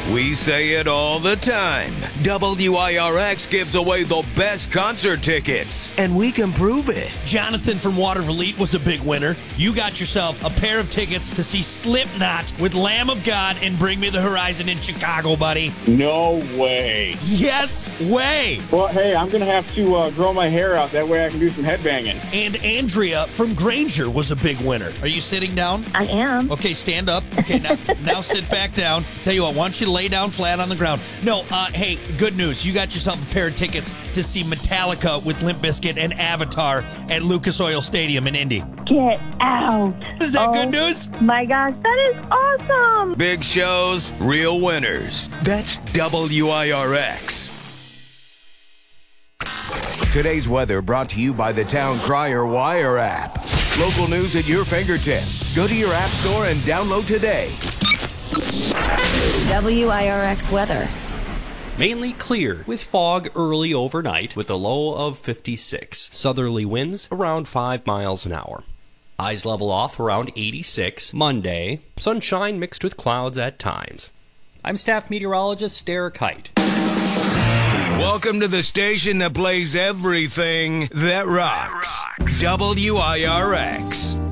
We say it all the time. WIRX gives away the best concert tickets, and we can prove it. Jonathan from Watervliet was a big winner. You got yourself a pair of tickets to see Slipknot with Lamb of God and Bring Me the Horizon in Chicago, buddy. No way. Yes way. Well, hey, I'm going to have to grow my hair out. That way I can do some headbanging. And Andrea from Granger was a big winner. Are you sitting down? I am. Okay, stand up. Okay, now sit back down. Tell you what, I want you to lay down flat on the ground. No, hey, good news. You got yourself a pair of tickets to see Metallica with Limp Bizkit and Avatar at Lucas Oil Stadium in Indy. Get out. Is that good news? My gosh, that is awesome. Big shows, real winners. That's WIRX. Today's weather brought to you by the Town Crier Wire app. Local news at your fingertips. Go to your app store and download today. WIRX weather. Mainly clear with fog early overnight with a low of 56. Southerly winds around 5 miles an hour. Highs level off around 86 Monday. Sunshine mixed with clouds at times. I'm staff meteorologist Derek Height. Welcome to the station that plays everything that rocks. WIRX.